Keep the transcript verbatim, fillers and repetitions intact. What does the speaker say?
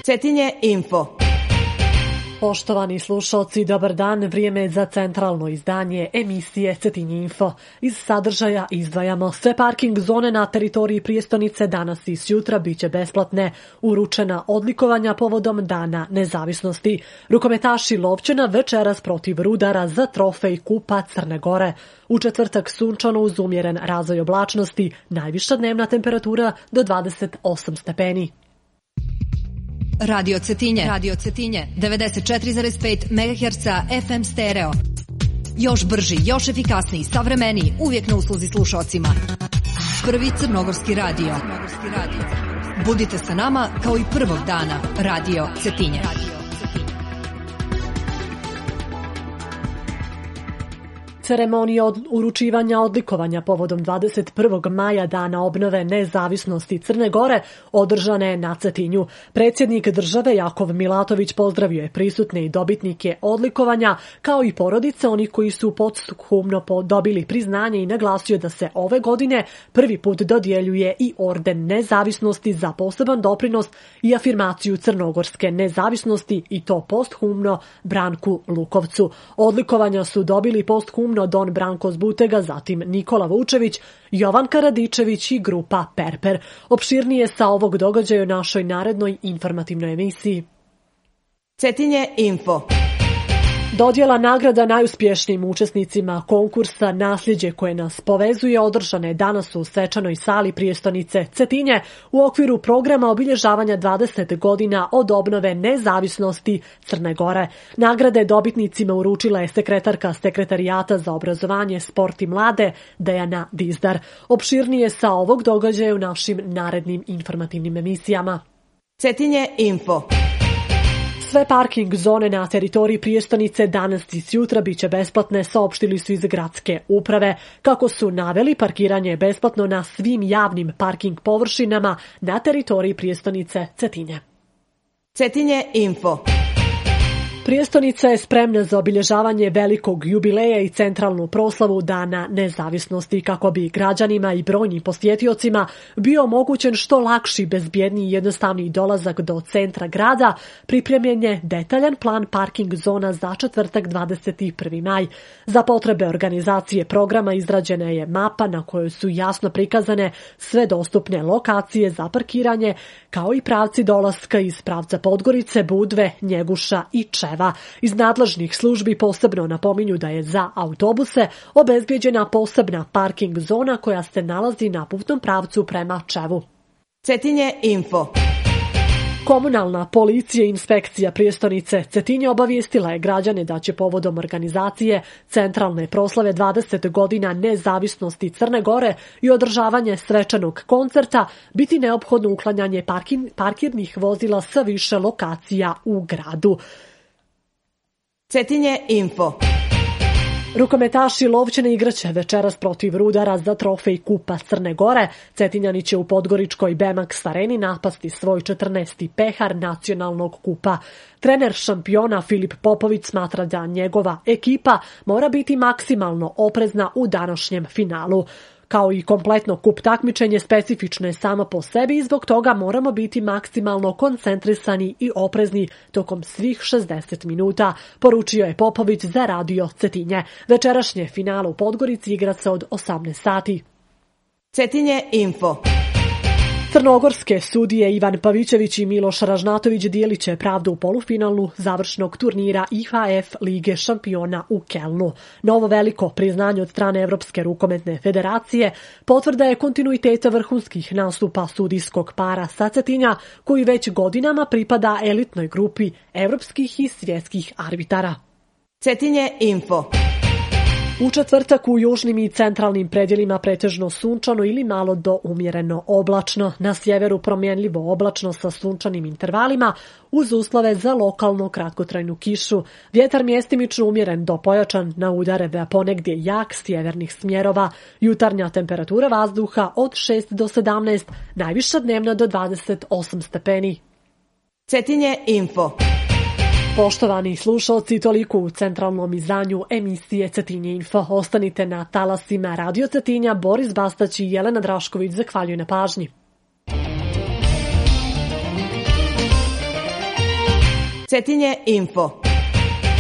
Cetinje info. Poštovani slušalci, dobar dan, vrijeme je za centralno izdanje emisije Cetinje info. Iz sadržaja izdvajamo sve parking zone na teritoriji prijestonice danas i sjutra biće besplatne, uručena odlikovanja povodom Dana nezavisnosti. Rukometaši Lovćena večeras protiv Rudara za trofej Kupa Crne Gore. U četvrtak sunčano uz umjeren razvoj oblačnosti, najviša dnevna temperatura do dvadeset osam stepeni. Radio Cetinje, Radio Cetinje, devedeset četiri zarez pet megaherca F M stereo. Još brži, još efikasniji, savremeniji, uvijek na usluzi slušalcima. Prvi crnogorski radio. Budite sa nama kao i prvog dana. Radio Cetinje. Ceremonija od uručivanja odlikovanja povodom dvadeset prvog maja Dana obnove nezavisnosti Crne Gore održana je na Cetinju. Predsjednik države Jakov Milatović pozdravio je prisutne i dobitnike odlikovanja, kao i porodice onih koji su posthumno dobili priznanje i naglasio da se ove godine prvi put dodjeljuje i orden nezavisnosti za poseban doprinos i afirmaciju crnogorske nezavisnosti, i to posthumno Branku Lukovcu. Odlikovanja su dobili posthumno Don Branko Zbutega, zatim Nikola Vučević, Jovan Karadičević i grupa Perper. Opširnije sa ovog događaja u našoj narednoj informativnoj emisiji. Cetinje info. Dodjela nagrada najuspješnijim učesnicima konkursa Nasljeđe koje nas povezuje održane danas u svečanoj sali prijestonice Cetinje u okviru programa obilježavanja dvadeset godina od obnove nezavisnosti Crne Gore. Nagrade dobitnicima uručila je sekretarka Sekretarijata za obrazovanje, sport i mlade Dejana Dizdar. Opširnije sa ovog događaja u našim narednim informativnim emisijama. Cetinje info. Sve parking zone na teritoriji prijestonice danas i sjutra biće besplatne, saopštili su iz gradske uprave. Kako su naveli, parkiranje je besplatno na svim javnim parking površinama na teritoriji prijestonice Cetinje. Cetinje info. Prijestonica je spremna za obilježavanje velikog jubileja i centralnu proslavu Dana nezavisnosti, kako bi građanima i brojnim posjetiocima bio omogućen što lakši, bezbjedniji i jednostavniji dolazak do centra grada. Pripremljen je detaljan plan parking zona za četvrtak dvadeset prvi maj. Za potrebe organizacije programa izrađena je mapa na kojoj su jasno prikazane sve dostupne lokacije za parkiranje, kao i pravci dolaska iz pravca Podgorice, Budve, Njeguša i Čeva. Iz nadležnih službi posebno napominju da je za autobuse obezbijeđena posebna parking zona koja se nalazi na putnom pravcu prema Čevu. Cetinje info. Komunalna policija i inspekcija prijestonice Cetinje obavijestila je građane da će povodom organizacije centralne proslave dvadeset godina nezavisnosti Crne Gore i održavanje svečanog koncerta biti neophodno uklanjanje parkin, parkirnih vozila sa više lokacija u gradu. Cetinje info. Rukometaši Lovćene igraće večeras protiv Rudara za trofej Kupa Crne Gore. Cetinjani će u Podgoričkoj Bemax areni napasti svoj četrnaesti pehar nacionalnog kupa. Trener šampiona Filip Popović smatra da njegova ekipa mora biti maksimalno oprezna u današnjem finalu. Kao i kompletno kup takmičenje specifično je samo po sebi i zbog toga moramo biti maksimalno koncentrisani i oprezni tokom svih šezdeset minuta, poručio je Popović za Radio Cetinje. Večerašnje finale u Podgorici igra se od osamnaest sati. Cetinje info. Crnogorske sudije Ivan Pavićević i Miloš Ražnatović dijelit će pravdu u polufinalu završnog turnira I H F Lige šampiona u Kelnu. Novo veliko priznanje od strane Evropske rukometne federacije potvrda je kontinuiteta vrhunskih nastupa sudijskog para sa Cetinja, koji već godinama pripada elitnoj grupi evropskih i svjetskih arbitara. Cetinje info. U četvrtak u južnim i centralnim predjelima pretežno sunčano ili malo do umjereno oblačno. Na sjeveru promjenljivo oblačno sa sunčanim intervalima uz uslove za lokalno kratkotrajnu kišu. Vjetar mjestimično umjeren do pojačan na udareve, a ponegdje jak sjevernih smjerova. Jutarnja temperatura vazduha od šest do sedamnaest, najviša dnevna do dvadeset osam stepeni. Cetinje info. Poštovani slušalci, toliko u centralnom izdanju emisije Cetinje info. Ostanite na talasima Radio Cetinja. Boris Bastać i Jelena Drašković zahvaljuju na pažnji. Cetinje Info.